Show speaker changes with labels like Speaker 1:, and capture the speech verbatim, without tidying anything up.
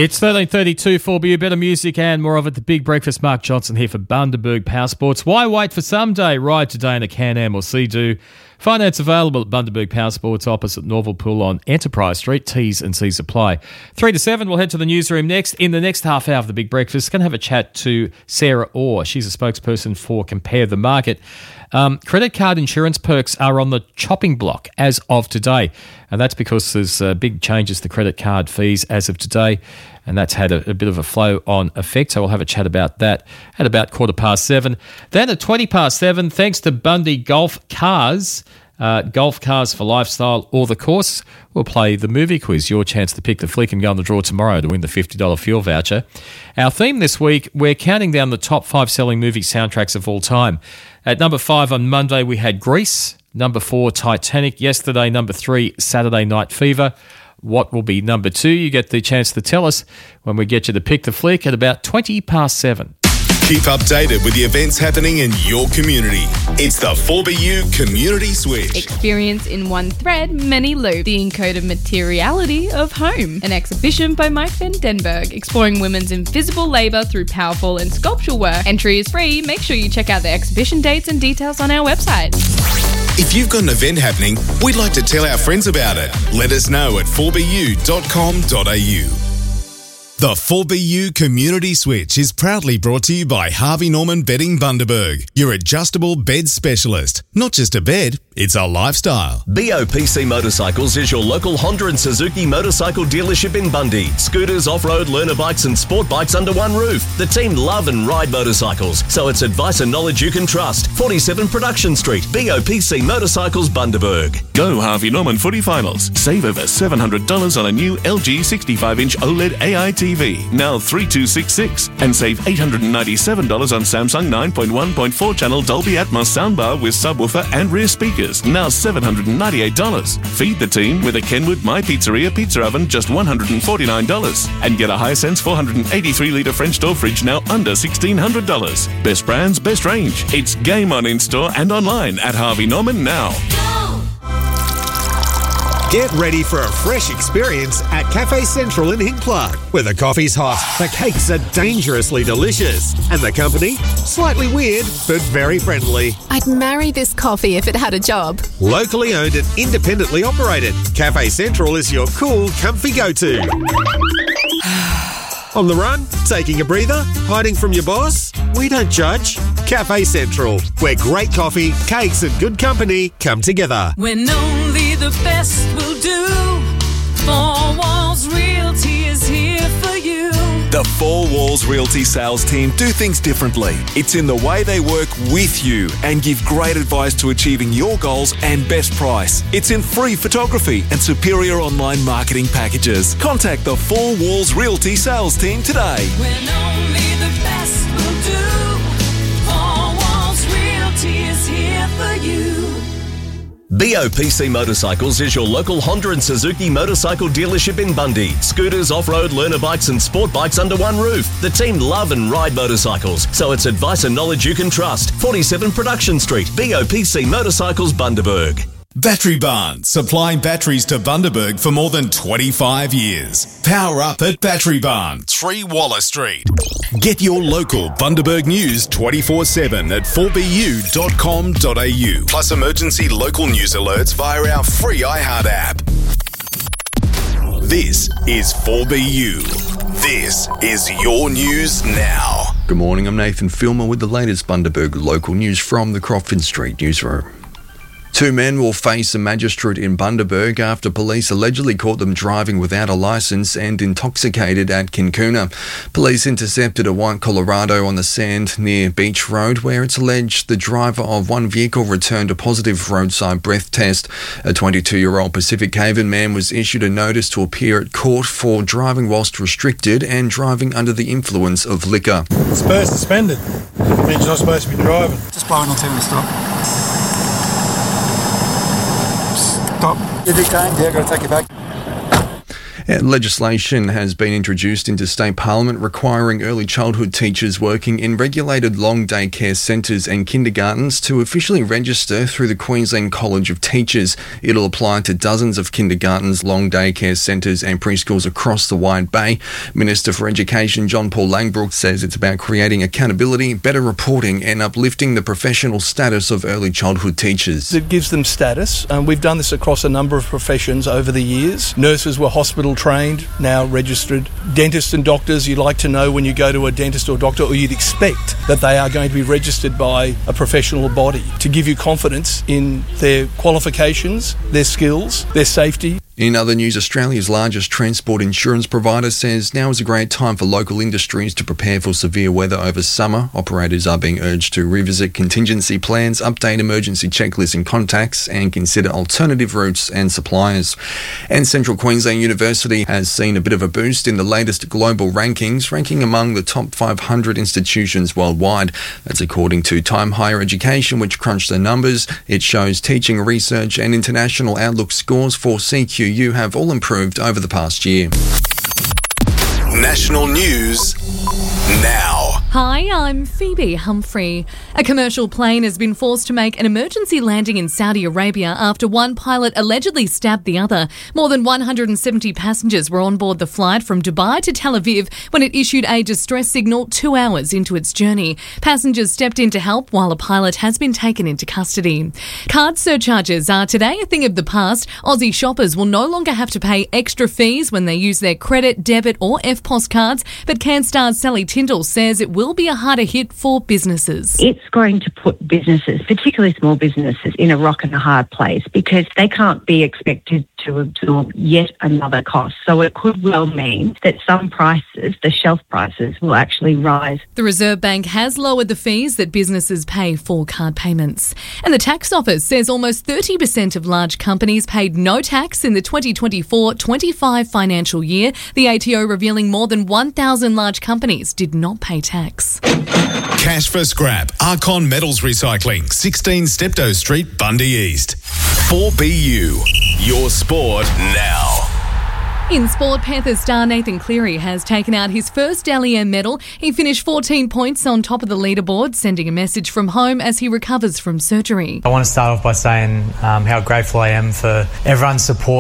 Speaker 1: It's thirteen thirty-two for you. Better music and more of it. The Big Breakfast. Mark Johnson here for Bundaberg Power Sports. Why wait for someday? Ride today in a Can-Am or Sea-Doo. Finance available at Bundaberg Power Sports opposite Norval Pool on Enterprise Street. T's and C's apply. Three to seven, we'll head to the newsroom next. In the next half hour of the Big Breakfast, going to have a chat to Sarah Orr. She's a spokesperson for Compare the Market. Um, credit card insurance perks are on the chopping block as of today, and that's because there's uh, big changes to credit card fees as of today, and that's had a, a bit of a flow-on effect, so we'll have a chat about that at about quarter past seven. Then at twenty past seven, thanks to Bundy Golf Cars, uh, Golf Cars for Lifestyle or the course, we'll play the movie quiz, your chance to pick the flick and go on the draw tomorrow to win the fifty dollars fuel voucher. Our theme this week, we're counting down the top five selling movie soundtracks of all time. At number five on Monday, we had Grease. Number four, Titanic. Yesterday, number three, Saturday Night Fever. What will be number two? You get the chance to tell us when we get you to pick the flick at about twenty past seven.
Speaker 2: Keep updated with the events happening in your community. It's the four B U Community Switch.
Speaker 3: Experience in one thread, many loops. The encoded materiality of home. An exhibition by Mike van Denberg, exploring women's invisible labour through powerful and sculptural work. Entry is free. Make sure you check out the exhibition dates and details on our website.
Speaker 2: If you've got an event happening, we'd like to tell our friends about it. Let us know at four b u dot com dot a u. The four B U Community Switch is proudly brought to you by Harvey Norman Bedding Bundaberg, your adjustable bed specialist. Not just a bed, it's a lifestyle.
Speaker 4: B O P C Motorcycles is your local Honda and Suzuki motorcycle dealership in Bundy. Scooters, off-road, learner bikes and sport bikes under one roof. The team love and ride motorcycles, so it's advice and knowledge you can trust. forty-seven Production Street, B O P C Motorcycles Bundaberg.
Speaker 5: Go Harvey Norman Footy Finals. Save over seven hundred dollars on a new L G sixty-five inch OLED A I T V, now three two six six, and save eight hundred ninety-seven dollars on Samsung nine point one point four channel Dolby Atmos soundbar with subwoofer and rear speakers, now seven hundred ninety-eight dollars. Feed the team with a Kenwood My Pizzeria pizza oven, just one hundred forty-nine dollars. And get a Hisense four hundred eighty-three litre French door fridge, now under sixteen hundred dollars. Best brands, best range. It's game on in-store and online at Harvey Norman now.
Speaker 6: Get ready for a fresh experience at Cafe Central in Hinckley, where the coffee's hot, the cakes are dangerously delicious, and the company, slightly weird but very friendly.
Speaker 7: I'd marry this coffee if it had a job.
Speaker 6: Locally owned and independently operated, Cafe Central is your cool, comfy go-to. On the run? Taking a breather? Hiding from your boss? We don't judge. Cafe Central, where great coffee, cakes and good company come together.
Speaker 8: When only the best will do, Four Walls Realty is here for you.
Speaker 9: The Four Walls Realty sales team do things differently. It's in the way they work with you and give great advice to achieving your goals and best price. It's in free photography and superior online marketing packages. Contact the Four Walls Realty sales team today.
Speaker 8: When only the best will do, Four Walls Realty is here for you.
Speaker 4: B O P C Motorcycles is your local Honda and Suzuki motorcycle dealership in Bundy. Scooters, off-road, learner bikes and sport bikes under one roof. The team love and ride motorcycles, so it's advice and knowledge you can trust. forty-seven Production Street, B O P C Motorcycles Bundaberg.
Speaker 2: Battery Barn, supplying batteries to Bundaberg for more than twenty-five years. Power up at Battery Barn, three Waller Street. Get your local Bundaberg news twenty-four seven at four b u dot com dot a u. Plus emergency local news alerts via our free iHeart app. This is four B U. This is your news now.
Speaker 10: Good morning, I'm Nathan Filmer with the latest Bundaberg local news from the Crofton Street newsroom. Two men will face a magistrate in Bundaberg after police allegedly caught them driving without a licence and intoxicated at Kincuna. Police intercepted a white Colorado on the sand near Beach Road, where it's alleged the driver of one vehicle returned a positive roadside breath test. A twenty-two-year-old Pacific Haven man was issued a notice to appear at court for driving whilst restricted and driving under the influence of liquor.
Speaker 11: Spur suspended. It means you're not supposed to be driving.
Speaker 12: Just blowing on ten to stop. Stop. You did going? Yeah, got to take you back.
Speaker 10: And legislation has been introduced into state parliament requiring early childhood teachers working in regulated long day care centres and kindergartens to officially register through the Queensland College of Teachers. It'll apply to dozens of kindergartens, long day care centres and preschools across the Wide Bay. Minister for Education John Paul Langbroek says it's about creating accountability, better reporting and uplifting the professional status of early childhood teachers.
Speaker 12: It gives them status. Um, we've done this across a number of professions over the years. Nurses were hospital trained, now registered. Dentists and doctors, you'd like to know when you go to a dentist or doctor, or you'd expect that they are going to be registered by a professional body to give you confidence in their qualifications, their skills, their safety.
Speaker 10: In other news, Australia's largest transport insurance provider says now is a great time for local industries to prepare for severe weather over summer. Operators are being urged to revisit contingency plans, update emergency checklists and contacts, and consider alternative routes and suppliers. And Central Queensland University has seen a bit of a boost in the latest global rankings, ranking among the top five hundred institutions worldwide. That's according to Time Higher Education, which crunched the numbers. It shows teaching, research and international outlook scores for C Q U have all improved over the past year.
Speaker 2: National news now.
Speaker 13: Hi, I'm Phoebe Humphrey. A commercial plane has been forced to make an emergency landing in Saudi Arabia after one pilot allegedly stabbed the other. More than one hundred seventy passengers were on board the flight from Dubai to Tel Aviv when it issued a distress signal two hours into its journey. Passengers stepped in to help while a pilot has been taken into custody. Card surcharges are today a thing of the past. Aussie shoppers will no longer have to pay extra fees when they use their credit, debit or F P O S cards, but CanStar's Sally Tyndall says it will be a harder hit for businesses.
Speaker 14: It's going to put businesses, particularly small businesses, in a rock and a hard place because they can't be expected to absorb yet another cost. So it could well mean that some prices, the shelf prices, will actually rise.
Speaker 13: The Reserve Bank has lowered the fees that businesses pay for card payments. And the Tax Office says almost thirty percent of large companies paid no tax in the twenty twenty-four twenty-five financial year. The A T O revealing more than one thousand large companies did not pay tax.
Speaker 2: Cash for scrap. Archon Metals Recycling, sixteen Steptoe Street, Bundy East. four B U, your sport now.
Speaker 13: In sport, Panthers star Nathan Cleary has taken out his first Dally M medal. He finished fourteen points on top of the leaderboard, sending a message from home as he recovers from surgery.
Speaker 15: I want to start off by saying um, how grateful I am for everyone's support.